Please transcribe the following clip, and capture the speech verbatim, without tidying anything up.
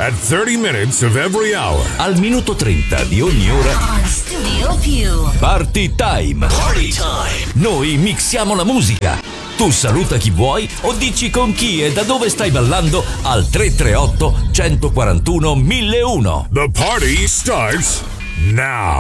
At thirty minutes of every hour. Al minuto trenta di ogni ora. Studio Più. Party time. Party time. Noi mixiamo la musica. Tu saluta chi vuoi o dici con chi e da dove stai ballando al tre tre otto, uno quattro uno, mille uno. The party starts now.